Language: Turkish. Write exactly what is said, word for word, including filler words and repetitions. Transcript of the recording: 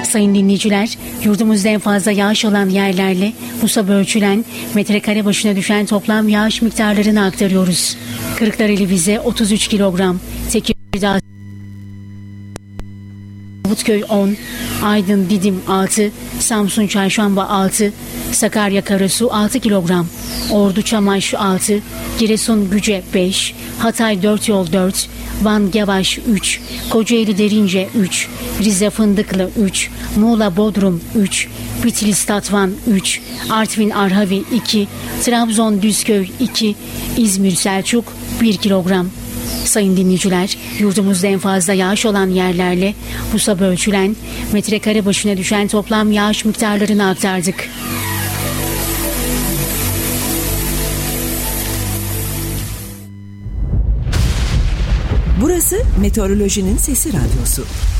Sayın dinleyiciler, yurdumuzda en fazla yağış alan yerlerle bu sabah ölçülen metrekare başına düşen toplam yağış miktarlarını aktarıyoruz. Kırklareli Vize otuz üç kilogram, Tekirdağ Davutköy on, Aydın Didim altı, Samsun Çarşamba altı, Sakarya Karasu altı kilogram, Ordu Çamaş altı, Giresun Güce beş, Hatay dört Yol dört, Van Gavaş üç, Kocaeli Derince üç, Rize Fındıklı üç, Muğla Bodrum üç, Bitlis Tatvan üç, Artvin Arhavi iki, Trabzon Düzköy iki, İzmir Selçuk bir kilogram. Sayın dinleyiciler, yurdumuzda en fazla yağış olan yerlerle bu sabah ölçülen metrekare başına düşen toplam yağış miktarlarını aktardık. Burası Meteorolojinin Sesi Radyosu.